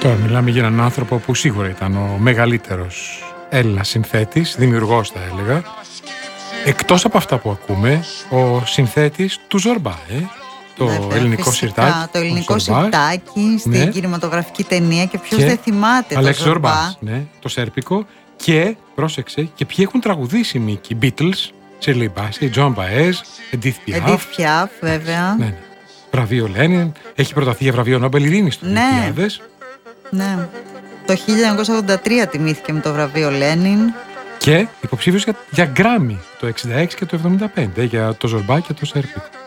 Τώρα μιλάμε για έναν άνθρωπο που σίγουρα ήταν ο μεγαλύτερος Έλληνας συνθέτης, δημιουργός θα έλεγα. Εκτός από αυτά που ακούμε, ο συνθέτης του Ζορμπά, το ελληνικό σιρτάκι. Το ελληνικό σιρτάκι στην κινηματογραφική ταινία και ποιος δεν θυμάται Αλέξη το Ζορμπά. Ζορμπάς, το σέρπικο. Και, πρόσεξε, και ποιοι έχουν τραγουδήσει, Μίκη, Beatles, Shirley Bassey, John Baez, Edith Piaf, βέβαια. Ναι. Βραβείο Λένιν, έχει προταθεί για βραβείο Νόμπελ Ειρήνης το 2000. Ναι. Το 1983 τιμήθηκε με το βραβείο Λένιν. Και υποψήφιος για Γκράμι το 66 και το 75 για το Ζορμπά και το σέρπικο.